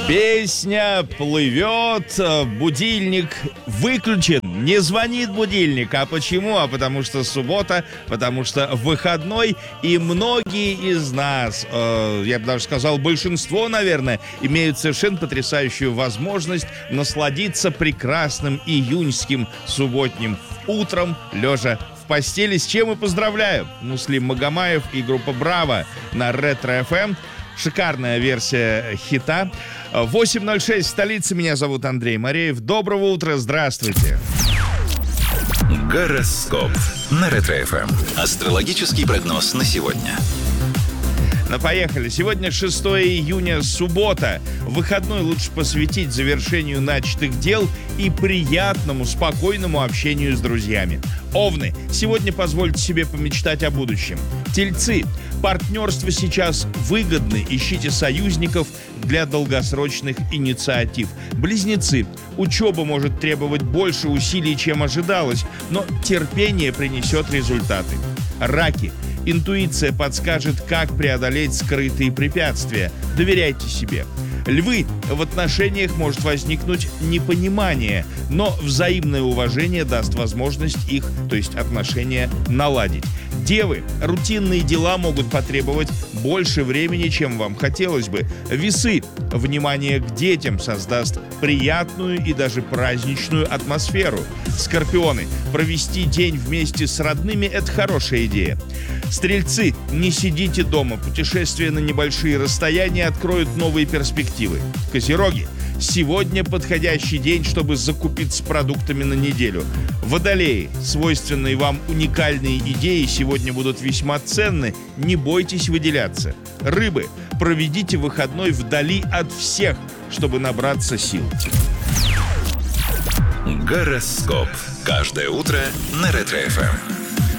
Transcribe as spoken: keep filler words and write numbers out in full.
Песня плывет, будильник выключен. Не звонит будильник. А почему? А потому что суббота, потому что выходной. И многие из нас, э, я бы даже сказал, большинство, наверное, имеют совершенно потрясающую возможность насладиться прекрасным июньским субботним утром, лежа в постели. С чем и поздравляю Муслим Магомаев и группа «Браво» на Ретро-эф эм. Шикарная версия хита. восемь ноль шесть, столица. Меня зовут Андрей Мореев. Доброго утра, здравствуйте. Гороскоп на Ретро-эф эм. Астрологический прогноз на сегодня. Ну, поехали. Сегодня шестое июня, суббота. Выходной лучше посвятить завершению начатых дел и приятному, спокойному общению с друзьями. Овны, сегодня позвольте себе помечтать о будущем. Тельцы, партнерство сейчас выгодны, ищите союзников для долгосрочных инициатив. Близнецы, учеба может требовать больше усилий, чем ожидалось, но терпение принесет результаты. Раки, интуиция подскажет, как преодолеть скрытые препятствия. Доверяйте себе. Львы, в отношениях может возникнуть непонимание, но взаимное уважение даст возможность их, то есть отношения, наладить. Девы, рутинные дела могут потребовать больше времени, чем вам хотелось бы. Весы, внимание к детям создаст приятную и даже праздничную атмосферу. Скорпионы, провести день вместе с родными – это хорошая идея. Стрельцы, не сидите дома, путешествия на небольшие расстояния откроют новые перспективы. Козероги, сегодня подходящий день, чтобы закупиться продуктами на неделю. Водолеи, свойственные вам уникальные идеи сегодня будут весьма ценны, не бойтесь выделяться. Рыбы, проведите выходной вдали от всех, чтобы набраться сил. Гороскоп. Каждое утро на Ретро-эф эм.